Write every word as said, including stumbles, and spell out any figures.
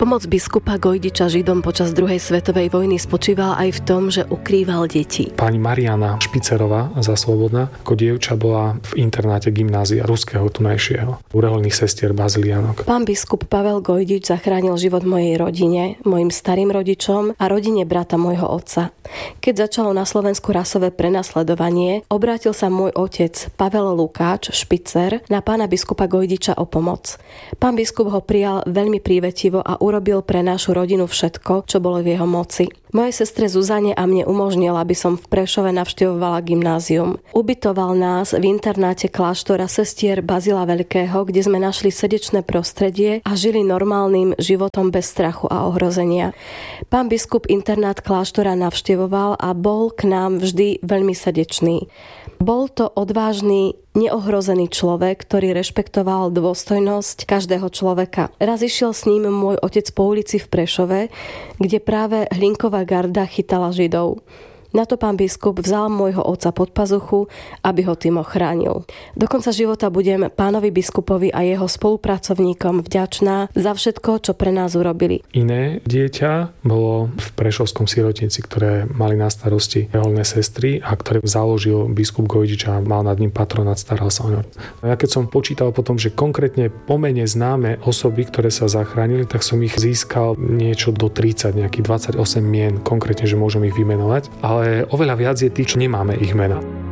Pomoc biskupa Gojdiča Židom počas druhej svetovej vojny spočívala aj v tom, že ukrýval deti. Pani Mariana Špicerová za Slobodná ako dievča bola v internáte gymnázia ruského tunajšieho u reholných sestier bazilianok. Pán biskup Pavel Gojdič zachránil život mojej rodine, mojim starým rodičom a rodine brata môjho otca. Keď začalo na Slovensku rasové prenasledovanie, obrátil sa môj otec Pavel Lukáč Špicer na pána biskupa Gojdiča o pomoc. Pán biskup ho prijal veľmi prívetivo a urobil pre našu rodinu všetko, čo bolo v jeho moci. Mojej sestre Zuzane a mne umožnil, aby som v Prešove navštevovala gymnázium. Ubytoval nás v internáte kláštora sestier Bazila Veľkého, kde sme našli srdečné prostredie a žili normálnym životom bez strachu a ohrozenia. Pán biskup internát kláštora navštevoval a bol k nám vždy veľmi srdečný. Bol to odvážny, neohrozený človek, ktorý rešpektoval dôstojnosť každého človeka. Raz išiel s ním môj otec po ulici v Prešove, kde práve Hlinková garda chytala Židov. Na to pán biskup vzal môjho otca pod pazuchu, aby ho tým ochránil. Do konca života budem pánovi biskupovi a jeho spolupracovníkom vďačná za všetko, čo pre nás urobili. Iné dieťa bolo v prešovskom sirotnici, ktoré mali na starosti reholné sestry a ktoré založil biskup Gojdič a mal nad ním patronát, staral sa o ňo. Ja keď som počítal potom, že konkrétne po mene známe osoby, ktoré sa zachránili, tak som ich získal niečo do tridsať, nejakých dvadsaťosem mien, konkrétne, že môžem ich vymenovať, ale oveľa viac je tých, čo nemáme ich mena.